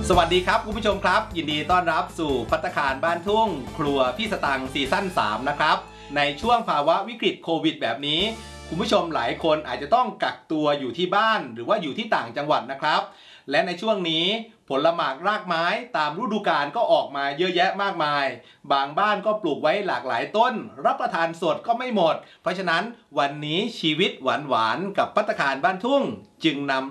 สวัสดีครับคุณผู้ชมครับยินดีต้อนรับสู่ภัตตาคารบ้านทุ่งครัวพี่สตังค์ซีซั่น3นะครับในช่วงภาวะวิกฤตโควิดแบบนี้คุณผู้ชมหลายคนอาจจะต้องกักตัวอยู่ที่บ้านหรือว่าอยู่ที่ต่างจังหวัดนะครับและในช่วงนี้ผลหมากรากไม้ตามฤดูกาลก็ออกมาเยอะแยะมากมายบางบ้านก็ปลูกไว้หลากหลายต้นรับประทานสดก็ไม่หมดเพราะฉะนั้นวันนี้ชีวิตหวานๆกับภัตตาคารบ้านทุ่งจึงนำ